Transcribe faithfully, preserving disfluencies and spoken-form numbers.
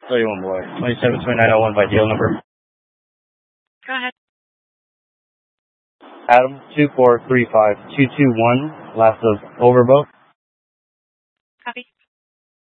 thirty-one boy. twenty-seven twenty-nine oh one by deal number. Go ahead. Adam two four three five two two one, last of Overboat. Copy.